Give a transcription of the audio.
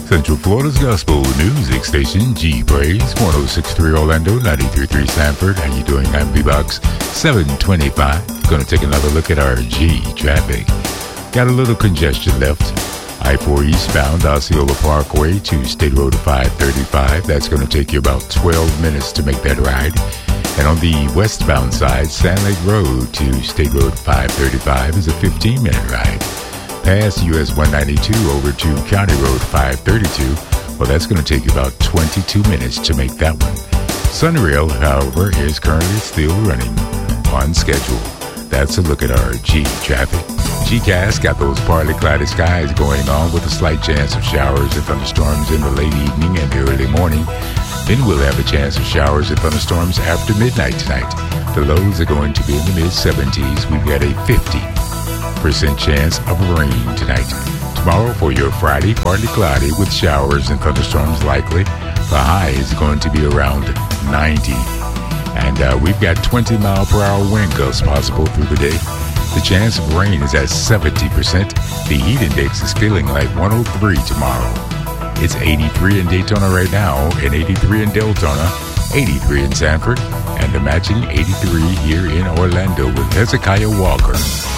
Central Florida's Gospel Music Station, G Praise, 106.3 Orlando, 93.3 Sanford. How you doing? I'm B-Box 725. Going to take another look at our G traffic. Got a little congestion left. I-4 eastbound, Osceola Parkway to State Road 535. That's going to take you about 12 minutes to make that ride. And on the westbound side, Sand Lake Road to State Road 535 is a 15-minute ride. Past US 192 over to County Road 532, well, that's going to take you about 22 minutes to make that one. Sunrail, however, is currently still running on schedule. That's a look at our G traffic. GCast got those partly cloudy skies going on with a slight chance of showers and thunderstorms in the late evening and the early morning. Then we'll have a chance of showers and thunderstorms after midnight tonight. The lows are going to be in the mid-70s. We've got a 50% chance of rain tonight. Tomorrow for your Friday, partly cloudy with showers and thunderstorms likely. The high is going to be around 90. And we've got 20-mile-per-hour wind gusts possible through the day. The chance of rain is at 70%. The heat index is feeling like 103 tomorrow. It's 83 in Daytona right now, and 83 in Deltona, 83 in Sanford, and the matching 83 here in Orlando with Hezekiah Walker.